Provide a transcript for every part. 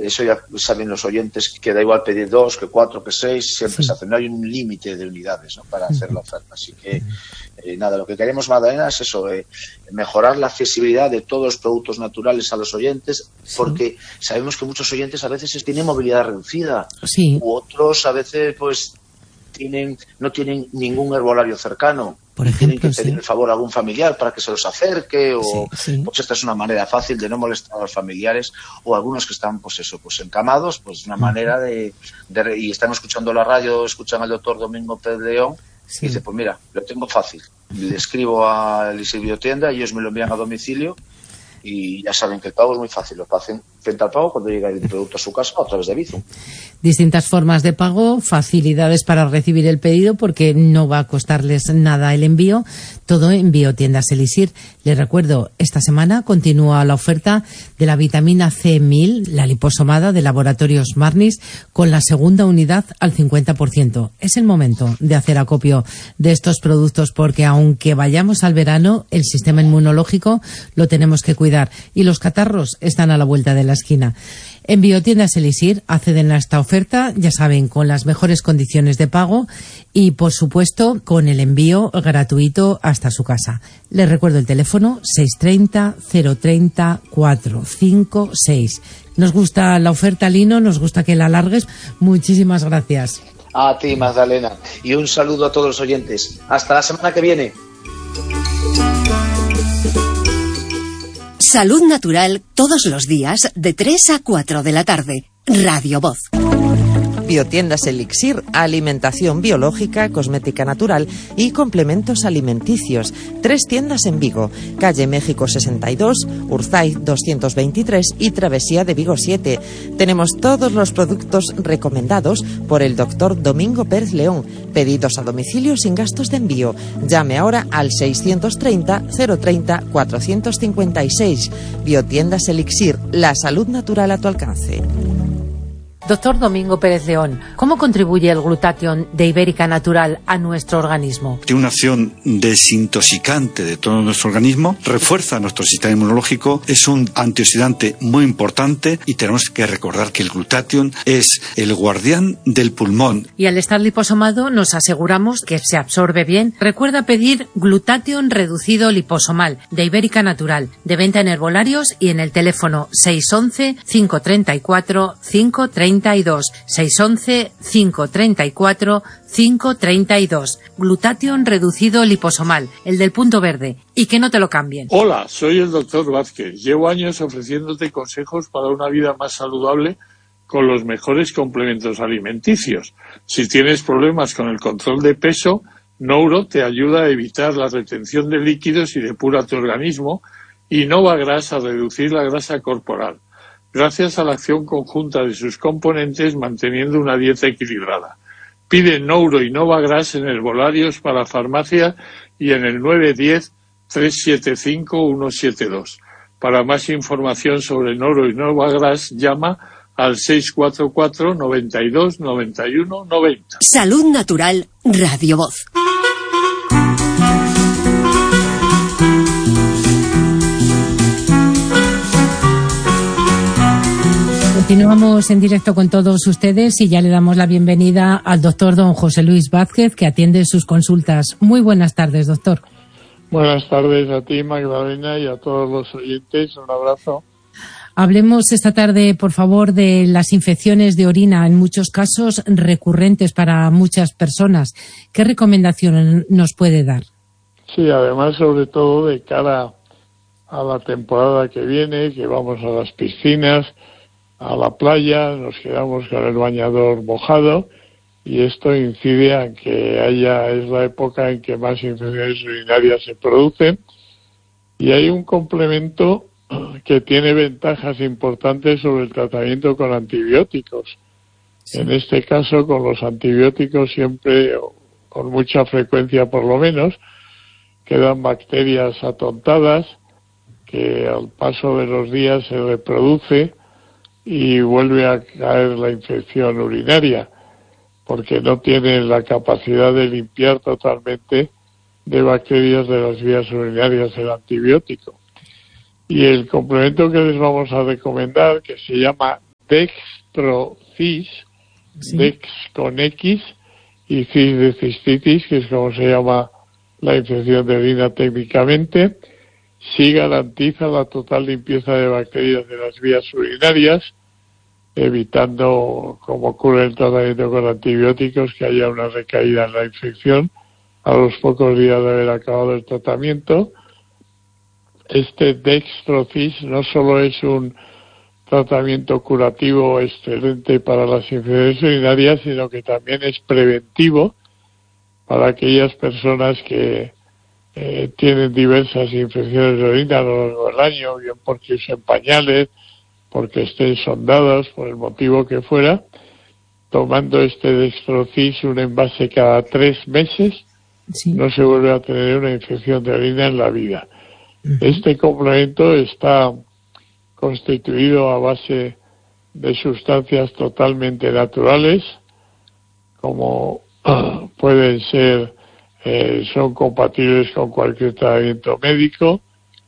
eso ya saben los oyentes, que da igual pedir 2, que 4, que 6, siempre se hace. No hay un límite de unidades, ¿no?, para hacer la oferta. Así que, nada, lo que queremos, Magdalena, es eso, mejorar la accesibilidad de todos los productos naturales a los oyentes, porque sabemos que muchos oyentes a veces tienen movilidad reducida, u otros a veces pues no tienen ningún herbolario cercano. Por ejemplo, tienen que pedir el favor a algún familiar para que se los acerque, o pues esta es una manera fácil de no molestar a los familiares, o algunos que están pues encamados, pues una manera y están escuchando la radio, escuchan al doctor Domingo Pérez León, y dice, pues mira, lo tengo fácil, le escribo a Elixir Biotienda, ellos me lo envían a domicilio, y ya saben que el pago es muy fácil, lo hacen frente al pago cuando llega el producto a su casa a través de Bizum. Distintas formas de pago, facilidades para recibir el pedido porque no va a costarles nada el envío, todo en Biotiendas Elixir. Les recuerdo, esta semana continúa la oferta de la vitamina C1000, la liposomada de Laboratorios Marnis, con la segunda unidad al 50%. Es el momento de hacer acopio de estos productos porque aunque vayamos al verano, el sistema inmunológico lo tenemos que cuidar y los catarros están a la vuelta de la esquina. En Biotiendas Elixir acceden a esta oferta, ya saben, con las mejores condiciones de pago y, por supuesto, con el envío gratuito hasta su casa. Les recuerdo el teléfono 630 030 456. Nos gusta la oferta, Lino, nos gusta que la alargues. Muchísimas gracias. A ti, Magdalena, y un saludo a todos los oyentes. Hasta la semana que viene. Salud Natural todos los días de 3 a 4 de la tarde. Radio Voz. Biotiendas Elixir, alimentación biológica, cosmética natural y complementos alimenticios. 3 tiendas en Vigo, calle México 62, Urzaiz 223 y Travesía de Vigo 7. Tenemos todos los productos recomendados por el doctor Domingo Pérez León. Pedidos a domicilio sin gastos de envío. Llame ahora al 630 030 456. Biotiendas Elixir, la salud natural a tu alcance. Doctor Domingo Pérez León, ¿cómo contribuye el glutatión de Ibérica Natural a nuestro organismo? Tiene una acción desintoxicante de todo nuestro organismo, refuerza nuestro sistema inmunológico, es un antioxidante muy importante y tenemos que recordar que el glutatión es el guardián del pulmón. Y al estar liposomado nos aseguramos que se absorbe bien. Recuerda pedir glutatión reducido liposomal de Ibérica Natural, de venta en herbolarios y en el teléfono 611 534 532. 611 534 532. Glutatión reducido liposomal, el del punto verde. Y que no te lo cambien. Hola, soy el doctor Vázquez. Llevo años ofreciéndote consejos para una vida más saludable con los mejores complementos alimenticios. Si tienes problemas con el control de peso, Nouro te ayuda a evitar la retención de líquidos y depura tu organismo, y Novagras a reducir la grasa corporal, gracias a la acción conjunta de sus componentes manteniendo una dieta equilibrada. Pide Nouro y Novagras en herbolarios para farmacia y en el 910-375-172. Para más información sobre Nouro y Novagras, llama al 644 92 91 90. Salud Natural, Radio Voz. Continuamos en directo con todos ustedes y ya le damos la bienvenida al doctor don José Luis Vázquez, que atiende sus consultas. Muy buenas tardes, doctor. Buenas tardes a ti, Magdalena, y a todos los oyentes. Un abrazo. Hablemos esta tarde, por favor, de las infecciones de orina, en muchos casos recurrentes para muchas personas. ¿Qué recomendación nos puede dar? Sí, además, sobre todo de cara a la temporada que viene, que vamos a las piscinas, a la playa, nos quedamos con el bañador mojado, y esto incide a que es la época en que más infecciones urinarias se producen, y hay un complemento que tiene ventajas importantes sobre el tratamiento con antibióticos. Sí. En este caso, con los antibióticos siempre, con mucha frecuencia por lo menos, quedan bacterias atontadas que al paso de los días se reproduce y vuelve a caer la infección urinaria, porque no tiene la capacidad de limpiar totalmente de bacterias de las vías urinarias el antibiótico. Y el complemento que les vamos a recomendar, que se llama Dextrocis, sí. Dex con X y cis de cistitis, que es como se llama la infección de orina técnicamente. Sí garantiza la total limpieza de bacterias de las vías urinarias, evitando, como ocurre en el tratamiento con antibióticos, que haya una recaída en la infección a los pocos días de haber acabado el tratamiento. Este Dextrocis no solo es un tratamiento curativo excelente para las infecciones urinarias, sino que también es preventivo para aquellas personas que tienen diversas infecciones de orina a lo largo del año, bien porque usen pañales, porque estén sondados, por el motivo que fuera. Tomando este Dextrocis, un envase cada 3 meses, sí, no se vuelve a tener una infección de orina en la vida. Este complemento está constituido a base de sustancias totalmente naturales, como pueden ser, son compatibles con cualquier tratamiento médico,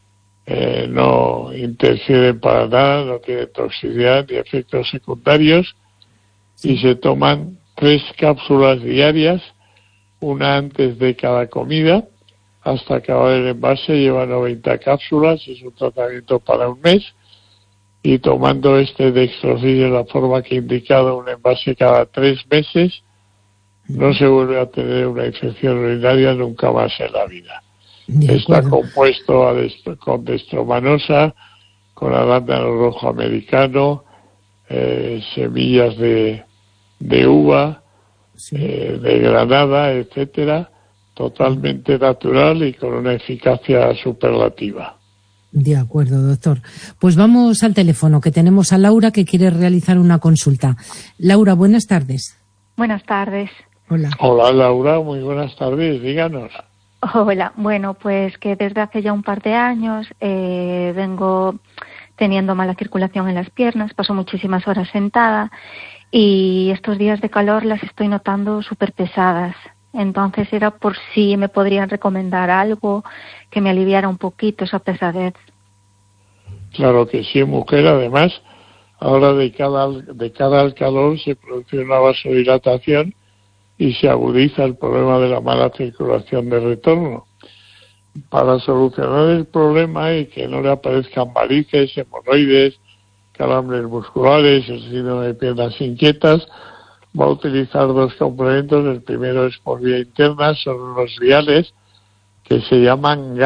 no interfieren para nada, no tienen toxicidad ni efectos secundarios, y se toman 3 cápsulas diarias, una antes de cada comida, hasta acabar el envase. Lleva 90 cápsulas, es un tratamiento para un mes, y tomando este Dextrocis de la forma que he indicado, un envase cada 3 meses, no se vuelve a tener una infección urinaria nunca más en la vida. Está compuesto con destromanosa, con arándano rojo americano, semillas de uva, sí, de granada, etcétera, totalmente natural y con una eficacia superlativa. De acuerdo, doctor. Pues vamos al teléfono, que tenemos a Laura, que quiere realizar una consulta. Laura, buenas tardes. Buenas tardes. Hola. Hola, Laura, muy buenas tardes, díganos. Hola, bueno, pues que desde hace ya un par de años vengo teniendo mala circulación en las piernas, paso muchísimas horas sentada y estos días de calor las estoy notando súper pesadas. Entonces era por si me podrían recomendar algo que me aliviara un poquito esa pesadez. Claro que sí, mujer. Además, ahora de cara al calor se produce una vasodilatación y se agudiza el problema de la mala circulación de retorno. Para solucionar el problema y que no le aparezcan varices, hemorroides, calambres musculares, el síndrome de piernas inquietas, va a utilizar 2 complementos. El primero es por vía interna, son unos viales que se llaman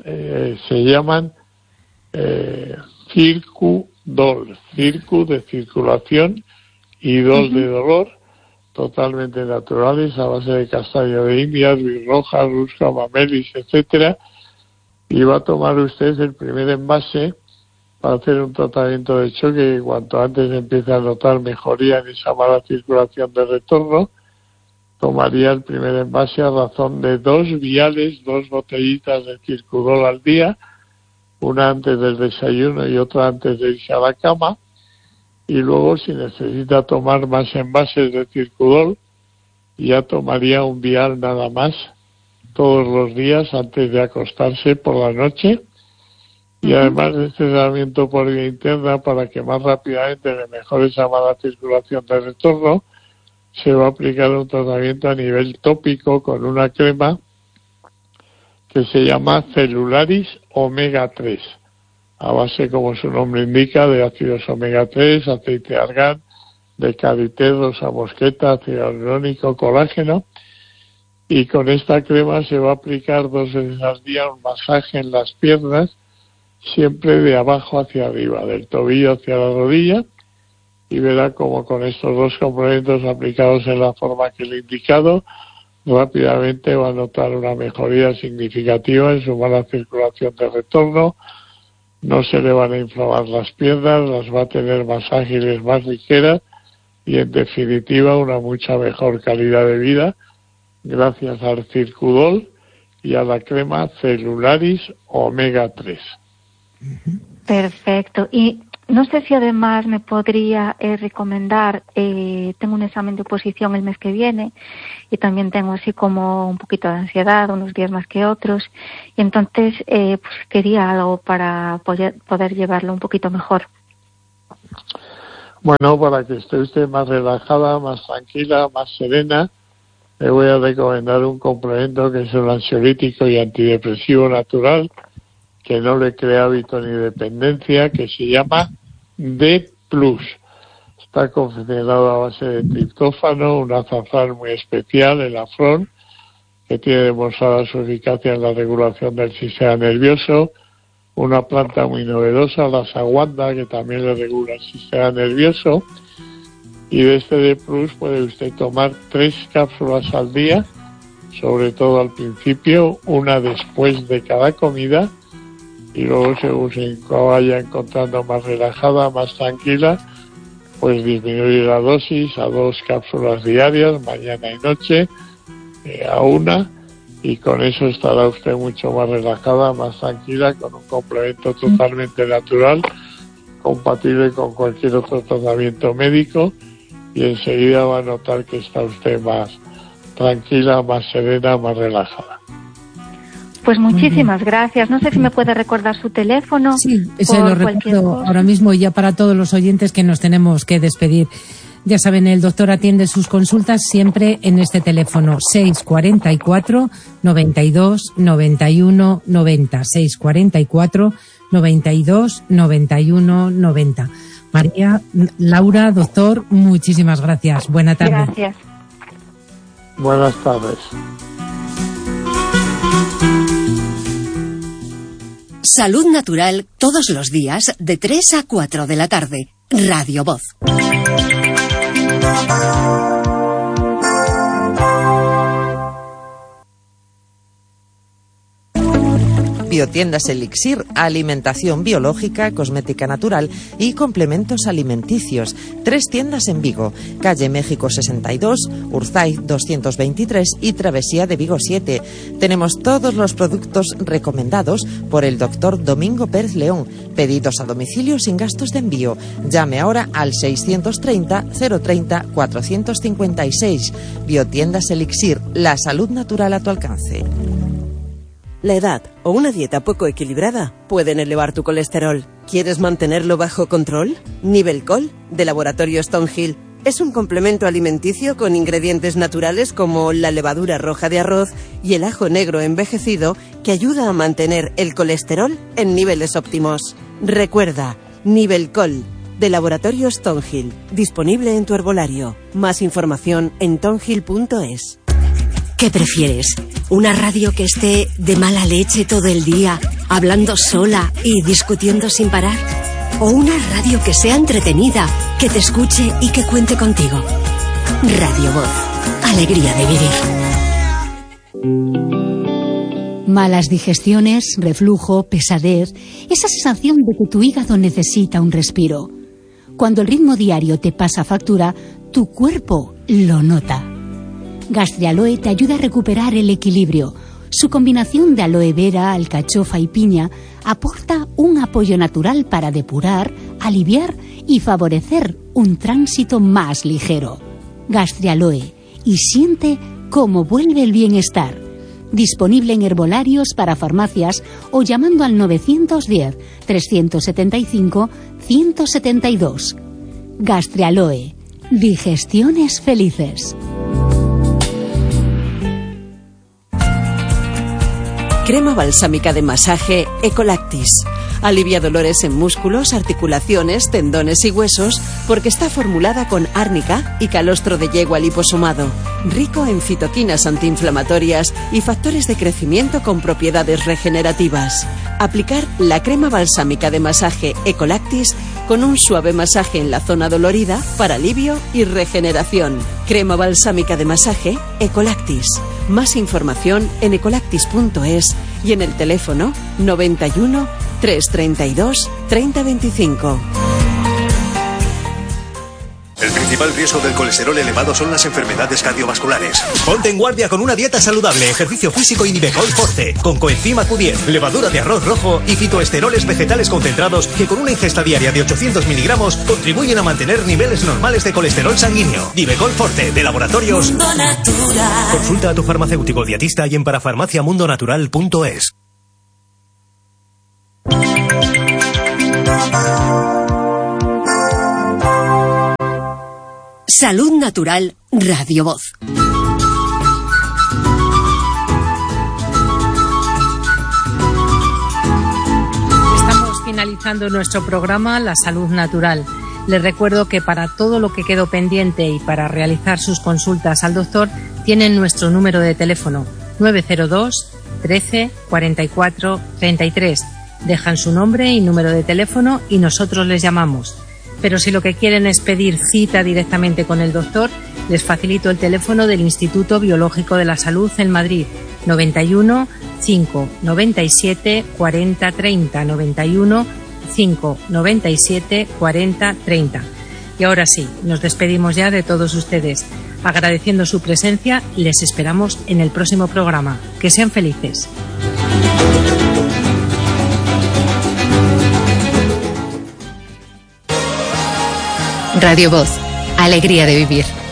Circudol, Circu de circulación y Dol de dolor, totalmente naturales, a base de castaño de India, ruiz roja, rusca, mamelis, etcétera, y va a tomar usted el primer envase para hacer un tratamiento de choque que cuanto antes empiece a notar mejoría en esa mala circulación de retorno. Tomaría el primer envase a razón de 2 viales, 2 botellitas de Circudol al día, una antes del desayuno y otra antes de irse a la cama, y luego si necesita tomar más envases de Circudol, ya tomaría un vial nada más todos los días antes de acostarse por la noche. Y además de este tratamiento por vía interna, para que más rápidamente le mejore esa mala circulación de retorno, se va a aplicar un tratamiento a nivel tópico con una crema que se llama Celularis Omega 3, a base, como su nombre indica, de ácidos omega 3, aceite de argán, de karité, rosa mosqueta, ácido hialurónico, colágeno. Y con esta crema se va a aplicar 2 veces al día un masaje en las piernas, siempre de abajo hacia arriba, del tobillo hacia la rodilla, y verá como con estos 2 complementos aplicados en la forma que le he indicado, rápidamente va a notar una mejoría significativa en su mala circulación de retorno. No se le van a inflamar las piernas, las va a tener más ágiles, más ligeras y, en definitiva, una mucha mejor calidad de vida gracias al Circudol y a la crema Celularis Omega 3. Perfecto. Y no sé si además me podría recomendar, tengo un examen de oposición el mes que viene y también tengo así como un poquito de ansiedad, unos días más que otros, y entonces pues quería algo para poder llevarlo un poquito mejor. Bueno, para que esté usted más relajada, más tranquila, más serena, le voy a recomendar un complemento que es un ansiolítico y antidepresivo natural, que no le crea hábito ni dependencia, que se llama D+. Está confeccionado a base de triptófano, un azafrán muy especial, el afrón, que tiene demostrada su eficacia en la regulación del sistema nervioso, una planta muy novedosa, la saguanda, que también le regula el sistema nervioso, y de este D+, puede usted tomar 3 cápsulas al día, sobre todo al principio, una después de cada comida, y luego según se vaya encontrando más relajada, más tranquila, pues disminuir la dosis a 2 cápsulas diarias, mañana y noche, a 1, y con eso estará usted mucho más relajada, más tranquila, con un complemento totalmente natural, compatible con cualquier otro tratamiento médico, y enseguida va a notar que está usted más tranquila, más serena, más relajada. Pues muchísimas gracias. No sé si me puede recordar su teléfono. Sí, se lo recuerdo ahora mismo, y ya para todos los oyentes que nos tenemos que despedir. Ya saben, el doctor atiende sus consultas siempre en este teléfono 644 92 91 90, 644 92 91 90. María, Laura, doctor, muchísimas gracias. Buena tarde. Gracias. Buenas tardes. Salud Natural todos los días de 3 a 4 de la tarde. Radio Voz. Biotiendas Elixir, alimentación biológica, cosmética natural y complementos alimenticios. 3 tiendas en Vigo, calle México 62, Urzaiz 223 y Travesía de Vigo 7. Tenemos todos los productos recomendados por el doctor Domingo Pérez León. Pedidos a domicilio sin gastos de envío. Llame ahora al 630 030 456. Biotiendas Elixir, la salud natural a tu alcance. La edad o una dieta poco equilibrada pueden elevar tu colesterol. ¿Quieres mantenerlo bajo control? Nivelcol, de Laboratorio Stonehill, es un complemento alimenticio con ingredientes naturales como la levadura roja de arroz y el ajo negro envejecido, que ayuda a mantener el colesterol en niveles óptimos. Recuerda, Nivelcol, de Laboratorio Stonehill, disponible en tu herbolario. Más información en tonhill.es. ¿Qué prefieres? ¿Una radio que esté de mala leche todo el día, hablando sola y discutiendo sin parar? ¿O una radio que sea entretenida, que te escuche y que cuente contigo? Radio Voz. Alegría de vivir. Malas digestiones, reflujo, pesadez, esa sensación de que tu hígado necesita un respiro. Cuando el ritmo diario te pasa factura, tu cuerpo lo nota. Gastrialoe te ayuda a recuperar el equilibrio. Su combinación de aloe vera, alcachofa y piña aporta un apoyo natural para depurar, aliviar y favorecer un tránsito más ligero. Gastrialoe, y siente cómo vuelve el bienestar. Disponible en herbolarios para farmacias o llamando al 910 375 172. Gastrialoe, digestiones felices. Crema balsámica de masaje Ecolactis. Alivia dolores en músculos, articulaciones, tendones y huesos porque está formulada con árnica y calostro de yegua liposomado. Rico en citoquinas antiinflamatorias y factores de crecimiento con propiedades regenerativas. Aplicar la crema balsámica de masaje Ecolactis con un suave masaje en la zona dolorida para alivio y regeneración. Crema balsámica de masaje Ecolactis. Más información en ecolactis.es y en el teléfono 91 332 3025. El principal riesgo del colesterol elevado son las enfermedades cardiovasculares. Ponte en guardia con una dieta saludable, ejercicio físico y Nivecol Forte, con coenzima Q10, levadura de arroz rojo y fitoesteroles vegetales concentrados que con una ingesta diaria de 800 miligramos contribuyen a mantener niveles normales de colesterol sanguíneo. Nivecol Forte, de Laboratorios Mundo Natural. Consulta a tu farmacéutico dietista y en parafarmaciamundonatural.es. Salud Natural, Radio Voz. Estamos finalizando nuestro programa La Salud Natural. Les recuerdo que para todo lo que quedó pendiente y para realizar sus consultas al doctor, tienen nuestro número de teléfono 902 13 44 33. Dejan su nombre y número de teléfono y nosotros les llamamos. Pero si lo que quieren es pedir cita directamente con el doctor, les facilito el teléfono del Instituto Biológico de la Salud en Madrid, 91 5 97 40 30, 91 5 97 40 30. Y ahora sí, nos despedimos ya de todos ustedes. Agradeciendo su presencia, les esperamos en el próximo programa. Que sean felices. Radio Voz, alegría de vivir.